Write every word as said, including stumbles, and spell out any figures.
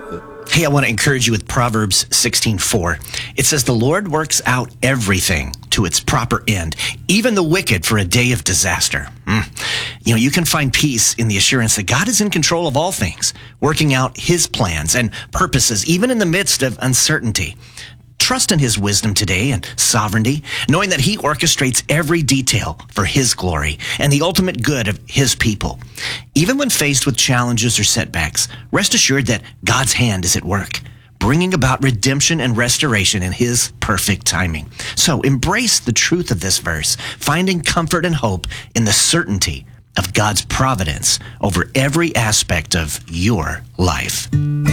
Hey, I want to encourage you with Proverbs sixteen four. It says, the Lord works out everything to its proper end, even the wicked for a day of disaster. Mm. You know, you can find peace in the assurance that God is in control of all things, working out his plans and purposes, even in the midst of uncertainty. Trust in his wisdom today and sovereignty, knowing that he orchestrates every detail for his glory and the ultimate good of his people. Even when faced with challenges or setbacks, rest assured that God's hand is at work, bringing about redemption and restoration in his perfect timing. So embrace the truth of this verse, finding comfort and hope in the certainty of God's providence over every aspect of your life.